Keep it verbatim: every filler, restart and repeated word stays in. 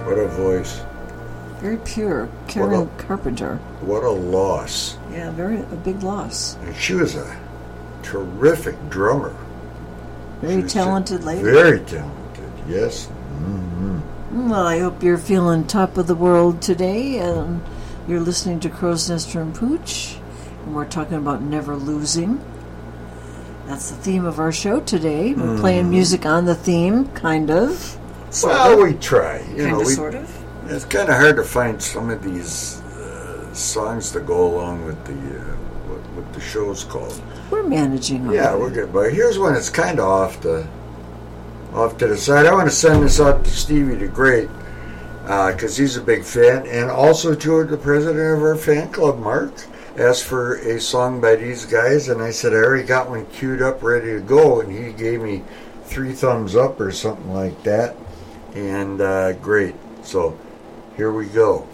What a voice. Very pure. Karen a, Carpenter. What a loss. Yeah, very a big loss. And she was a terrific drummer. Very talented lady. Very talented, yes. Mm-hmm. Well, I hope you're feeling top of the world today. And you're listening to Crow's Nest and Pooch. And we're talking about never losing. That's the theme of our show today. We're mm. playing music on the theme, kind of. Well, of. we try. You kind know, of, we, sort of. It's kind of hard to find some of these uh, songs to go along with the uh, what, what the show's called. We're managing. Yeah, already. we're good. But here's one that's kind of off the off to the side. I want to send this out to Stevie the Great because uh, he's a big fan, and also to the president of our fan club, Mark. Asked for a song by these guys, and I said I already got one queued up, ready to go, and he gave me three thumbs up or something like that, and uh, great. So here we go.